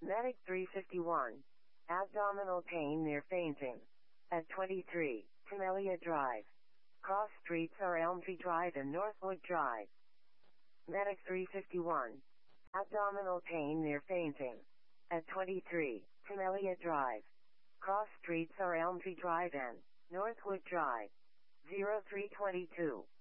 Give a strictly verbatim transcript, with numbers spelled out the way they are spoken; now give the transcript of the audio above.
Medic three fifty-one. Abdominal pain near fainting. At twenty-three, Camellia Drive. Cross streets are Elmtree Drive and Northwood Drive. Medic three fifty-one. Abdominal pain near fainting. At twenty-three, Camellia Drive. Cross streets are Elmtree Drive and Northwood Drive. zero three two two.